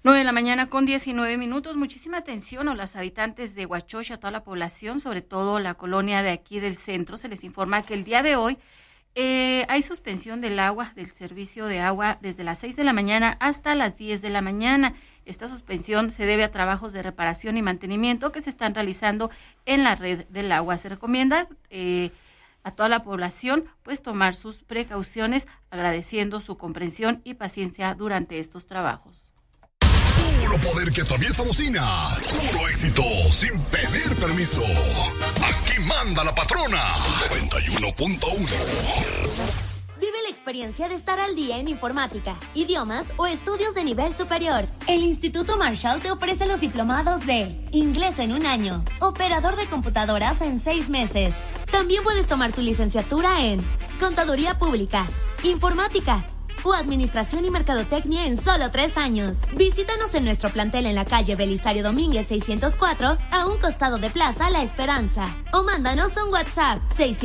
9 de la mañana con 19 minutos. Muchísima atención a los habitantes de Huachoche, a toda la población, sobre todo la colonia de aquí del centro. Se les informa que el día de hoy hay suspensión del agua, del servicio de agua, desde las 6 de la mañana hasta las 10 de la mañana. Esta suspensión se debe a trabajos de reparación y mantenimiento que se están realizando en la red del agua. Se recomienda a toda la población pues tomar sus precauciones, agradeciendo su comprensión y paciencia durante estos trabajos. Puro poder que atraviesa bocinas. Puro éxito sin pedir permiso. Aquí manda la patrona. 91.1. Vive la experiencia de estar al día en informática, idiomas o estudios de nivel superior. El Instituto Marshall te ofrece los diplomados de Inglés en 1 año, Operador de computadoras en 6 meses. También puedes tomar tu licenciatura en Contaduría Pública, Informática o Administración y Mercadotecnia en solo 3 años. Visítanos en nuestro plantel en la calle Belisario Domínguez 604, a un costado de Plaza La Esperanza. O mándanos un WhatsApp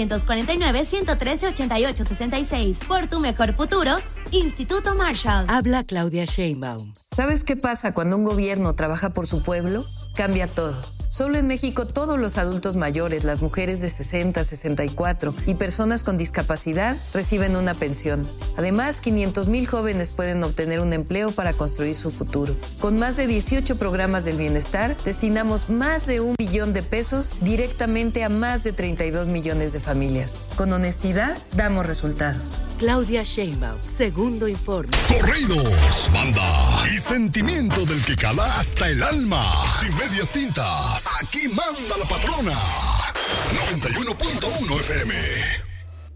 649-113-8866. Por tu mejor futuro, Instituto Marshall. Habla Claudia Sheinbaum. ¿Sabes qué pasa cuando un gobierno trabaja por su pueblo? Cambia todo. Solo en México todos los adultos mayores, las mujeres de 60, 64 y personas con discapacidad reciben una pensión. Además, 500,000 jóvenes pueden obtener un empleo para construir su futuro. Con más de 18 programas del bienestar, destinamos más de 1 billón de pesos directamente a más de 32 millones de familias. Con honestidad, damos resultados. Claudia Sheinbaum, segundo informe. Corridos, banda y sentimiento del que cala hasta el alma. Sin medias tintas, aquí manda la patrona. 91.1 FM.